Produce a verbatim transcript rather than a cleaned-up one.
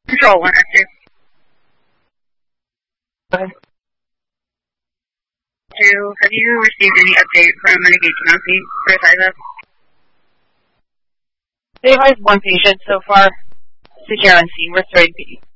Control one, Esther. Okay. Two, have you received any update from Renegade County for Tyler? They have one patient so far. Secure on scene. We're three